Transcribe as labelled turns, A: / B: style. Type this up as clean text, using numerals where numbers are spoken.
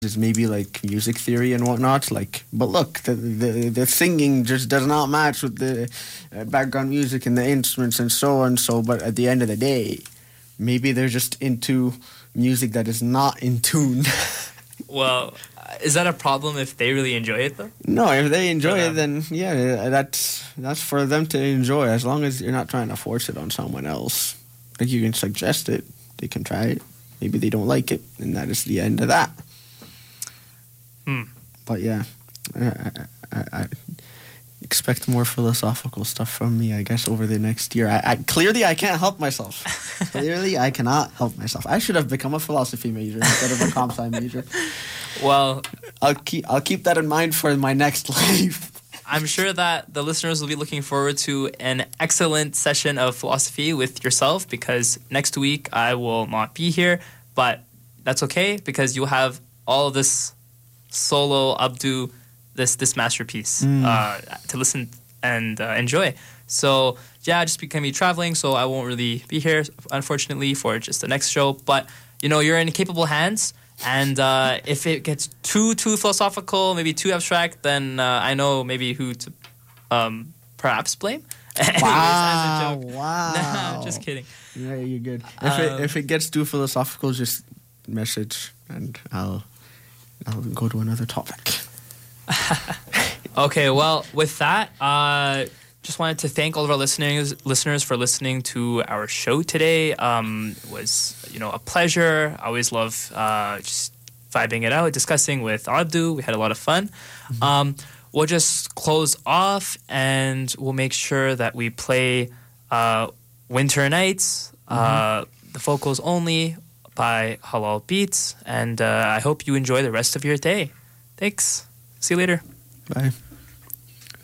A: is maybe like music theory and whatnot. Like, but look, the singing just does not match with the background music and the instruments and so on. So, but at the end of the day, maybe they're just into music that is not in tune.
B: Well, is that a problem if they really enjoy it though?
A: No, if they enjoy it, then yeah, that's for them to enjoy. As long as you're not trying to force it on someone else, like you can suggest it, they can try it. Maybe they don't like it, and that is the end of that. But yeah, I expect more philosophical stuff from me, I guess, over the next year. Clearly, I can't help myself. Clearly, I cannot help myself. I should have become a philosophy major instead of a comp sci major.
B: Well,
A: I'll keep that in mind for my next life.
B: I'm sure that the listeners will be looking forward to an excellent session of philosophy with yourself, because next week I will not be here, but that's okay because you'll have all of this solo Abdu, this masterpiece to listen and enjoy. So yeah, just going to be traveling, so I won't really be here, unfortunately, for just the next show. But you're in capable hands, and if it gets too philosophical, maybe too abstract, then I know maybe who to perhaps blame. Anyways, as a joke.
A: Wow.
B: Nah, just kidding.
A: Yeah, you're good. If it gets too philosophical, just message and I'll go to another topic.
B: Okay, well, with that, just wanted to thank all of our listeners for listening to our show today. It was, a pleasure. I always love just vibing it out, discussing with Abdu. We had a lot of fun. We'll just close off, and we'll make sure that we play Winter Nights, the vocals only, by Halal Beats. And I hope you enjoy the rest of your day. Thanks. See you later.
A: Bye.